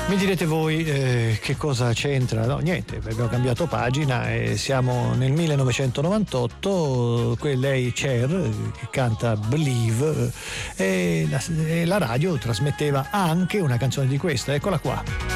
Mi direte voi che cosa c'entra? No, niente, abbiamo cambiato pagina e siamo nel 1998, lei Cher che canta Believe e la radio trasmetteva anche una canzone di questa, eccola qua.